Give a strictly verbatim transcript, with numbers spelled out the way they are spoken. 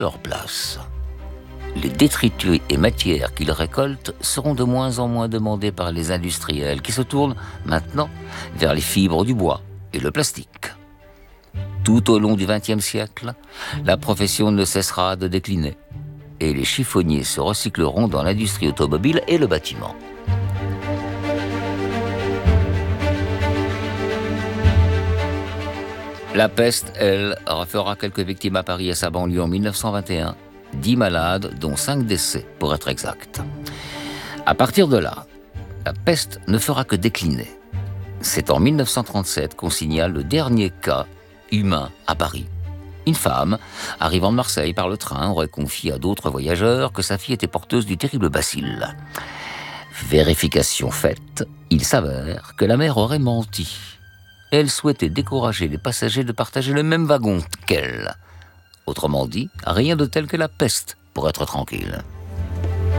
leur place. Les détritus et matières qu'ils récoltent seront de moins en moins demandés par les industriels qui se tournent maintenant vers les fibres du bois et le plastique. Tout au long du vingtième siècle, la profession ne cessera de décliner et les chiffonniers se recycleront dans l'industrie automobile et le bâtiment. La peste, elle, fera quelques victimes à Paris et sa banlieue en mille neuf cent vingt et un. Dix malades, dont cinq décès, pour être exact. À partir de là, la peste ne fera que décliner. C'est en mille neuf cent trente-sept qu'on signale le dernier cas humain à Paris. Une femme, arrivant de Marseille par le train, aurait confié à d'autres voyageurs que sa fille était porteuse du terrible bacille. Vérification faite, il s'avère que la mère aurait menti. Elle souhaitait décourager les passagers de partager le même wagon qu'elle. Autrement dit, rien de tel que la peste pour être tranquille.